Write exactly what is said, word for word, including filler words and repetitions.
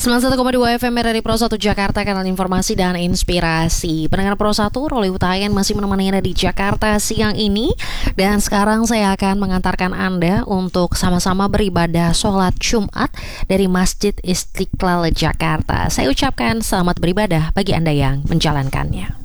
sembilan puluh satu koma dua F M dari Pro satu Jakarta, kanal informasi dan inspirasi. Pendengar Pro satu, Roli Hutayan masih menemani Anda di Jakarta siang ini. Dan sekarang saya akan mengantarkan Anda untuk sama-sama beribadah sholat Jumat dari Masjid Istiqlal Jakarta. Saya ucapkan selamat beribadah bagi Anda yang menjalankannya.